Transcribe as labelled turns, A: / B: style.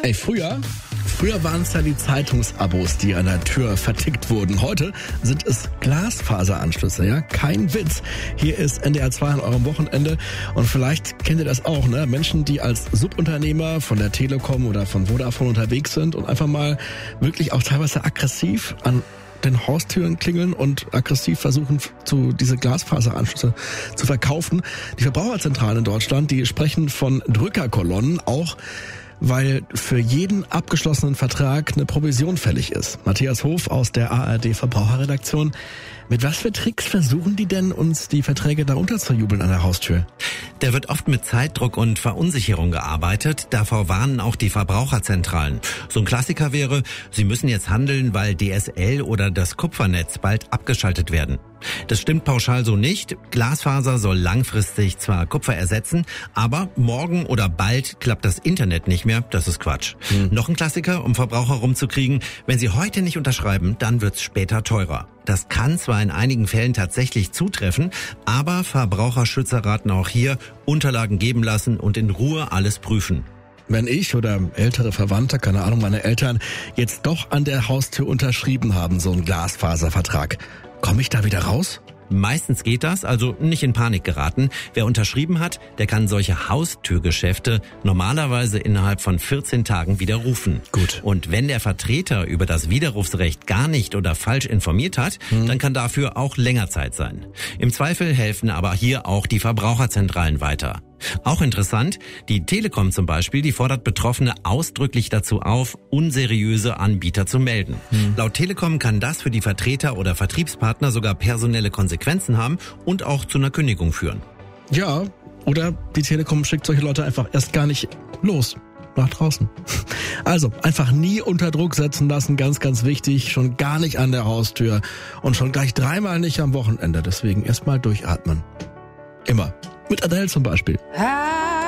A: Ey, früher waren es ja die Zeitungsabos, die an der Tür vertickt wurden. Heute sind es Glasfaseranschlüsse, ja? Kein Witz. Hier ist NDR 2 an eurem Wochenende und vielleicht kennt ihr das auch, ne? Menschen, die als Subunternehmer von der Telekom oder von Vodafone unterwegs sind und einfach mal wirklich auch teilweise aggressiv an den Haustüren klingeln und aggressiv versuchen, diese Glasfaseranschlüsse zu verkaufen. Die Verbraucherzentralen in Deutschland, die sprechen von Drückerkolonnen, auch weil für jeden abgeschlossenen Vertrag eine Provision fällig ist. Matthias Hof aus der ARD Verbraucherredaktion. Mit was für Tricks versuchen die denn, uns die Verträge da unterzujubeln an der Haustür?
B: Da wird oft mit Zeitdruck und Verunsicherung gearbeitet. Davor warnen auch die Verbraucherzentralen. So ein Klassiker wäre, sie müssen jetzt handeln, weil DSL oder das Kupfernetz bald abgeschaltet werden. Das stimmt pauschal so nicht. Glasfaser soll langfristig zwar Kupfer ersetzen, aber morgen oder bald klappt das Internet nicht mehr. Das ist Quatsch. Noch ein Klassiker, um Verbraucher rumzukriegen. Wenn sie heute nicht unterschreiben, dann wird's später teurer. Das kann zwar in einigen Fällen tatsächlich zutreffen, aber Verbraucherschützer raten auch hier, Unterlagen geben lassen und in Ruhe alles prüfen.
A: Wenn ich oder ältere Verwandte, keine Ahnung, meine Eltern, jetzt doch an der Haustür unterschrieben haben, so einen Glasfaservertrag, komme ich da wieder raus?
B: Meistens geht das, also nicht in Panik geraten. Wer unterschrieben hat, der kann solche Haustürgeschäfte normalerweise innerhalb von 14 Tagen widerrufen.
A: Gut.
B: Und wenn der Vertreter über das Widerrufsrecht gar nicht oder falsch informiert hat, dann kann dafür auch länger Zeit sein. Im Zweifel helfen aber hier auch die Verbraucherzentralen weiter. Auch interessant, die Telekom zum Beispiel, die fordert Betroffene ausdrücklich dazu auf, unseriöse Anbieter zu melden. Laut Telekom kann das für die Vertreter oder Vertriebspartner sogar personelle Konsequenzen haben und auch zu einer Kündigung führen.
A: Ja, oder die Telekom schickt solche Leute einfach erst gar nicht los. Nach draußen. Also, einfach nie unter Druck setzen lassen, ganz, ganz wichtig. Schon gar nicht an der Haustür und schon gleich 3-mal nicht am Wochenende. Deswegen erstmal durchatmen. Immer. Mit Adele zum Beispiel.